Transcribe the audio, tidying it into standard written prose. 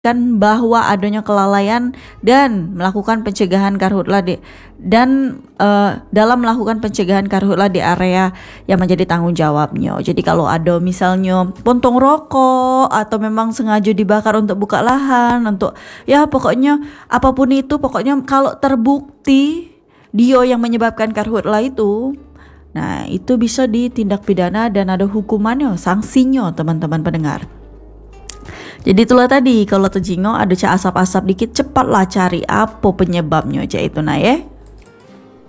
kan bahwa adanya kelalaian dan melakukan pencegahan karhutla dalam melakukan pencegahan karhutla di area yang menjadi tanggung jawabnya. Jadi kalau ada misalnya pontong rokok atau memang sengaja dibakar untuk buka lahan, untuk ya pokoknya apapun itu, pokoknya kalau terbukti dia yang menyebabkan karhutla itu, nah itu bisa ditindak pidana dan ada hukumannya, sanksinya teman-teman pendengar. Jadi itulah tadi, kalau terjingo ada asap-asap dikit, cepatlah cari apa penyebabnya, aja itu nah ya.